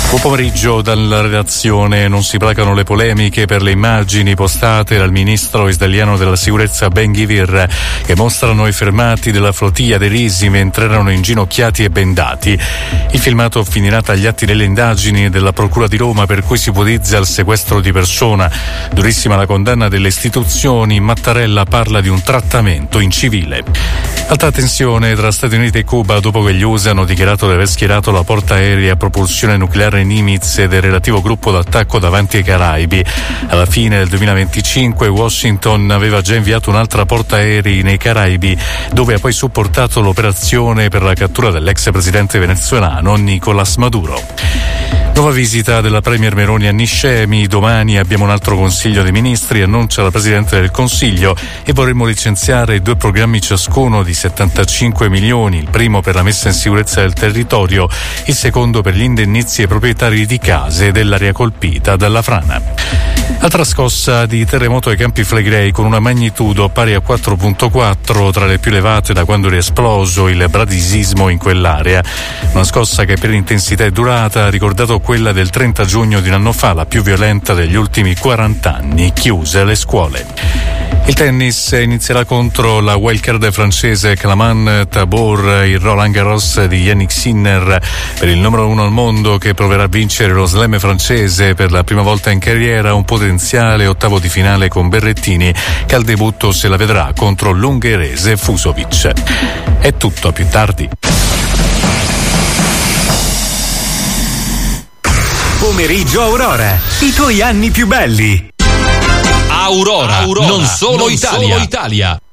Buon pomeriggio dalla redazione. Non si placano le polemiche per le immagini postate dal ministro israeliano della sicurezza Ben-Gvir, che mostrano i fermati della flottiglia dei Risi mentre erano inginocchiati e bendati. Il filmato finirà tra gli atti delle indagini della Procura di Roma, per cui si ipotizza il sequestro di persona. Durissima la condanna delle istituzioni. Mattarella parla di un trattamento incivile. Alta tensione tra Stati Uniti e Cuba dopo che gli USA hanno dichiarato di aver schierato la portaerei a propulsione nucleare Nimitz e del relativo gruppo d'attacco davanti ai Caraibi. Alla fine del 2025 Washington aveva già inviato un'altra portaerei nei Caraibi, dove ha poi supportato l'operazione per la cattura dell'ex presidente venezuelano Nicolás Maduro. Nuova visita della Premier Meloni a Niscemi. Domani abbiamo un altro Consiglio dei Ministri, annuncia la Presidente del Consiglio, e vorremmo licenziare 2 programmi ciascuno di 75 milioni, il primo per la messa in sicurezza del territorio, il secondo per gli indennizzi ai proprietari di case dell'area colpita dalla frana. Altra scossa di terremoto ai Campi Flegrei con una magnitudo pari a 4.4, tra le più elevate da quando è esploso il bradisismo in quell'area. Una scossa che per intensità e durata ha ricordato quella del 30 giugno di un anno fa, la più violenta degli ultimi 40 anni, chiuse le scuole. Il tennis inizierà contro la wildcard francese Kalaman Tabor, il Roland Garros di Yannick Sinner per il numero 1 al mondo, che proverà a vincere lo slam francese per la prima volta in carriera, un potenziale ottavo di finale con Berrettini, che al debutto se la vedrà contro l'ungherese Fusovic. È tutto, a più tardi. Pomeriggio Aurora, i tuoi anni più belli. Aurora, non solo Italia.